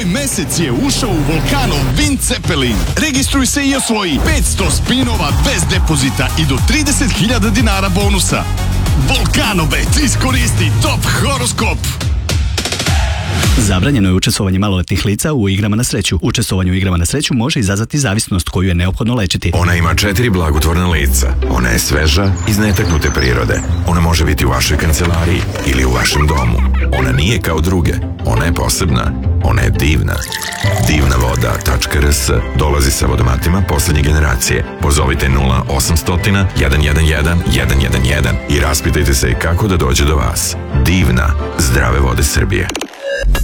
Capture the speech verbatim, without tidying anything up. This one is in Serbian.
Ovaj mesec je ušao u Volkanov Wind Zeppelin. Registruj se i osvoji petsto spinova bez depozita i do trideset hiljada dinara bonusa. Volkanobet, iskoristi top horoskop. Zabranjeno je učestvovanje maloletnih lica u igrama na sreću. Učestvovanje u igrama na sreću može izazvati zavisnost koju je neophodno lečiti. Ona ima četiri blagotvorna lica. Ona je sveža, iz netaknute prirode. Ona može biti u vašoj kancelariji ili u vašem domu. Ona nije kao druge. Ona je posebna. Ona je divna. divna voda tačka r s dolazi sa vodomatima poslednje generacije. Pozovite nula osam stotina jedan jedan jedan jedan jedan jedan i raspitajte se kako da dođe do vas. Divna, zdrave vode Srbije.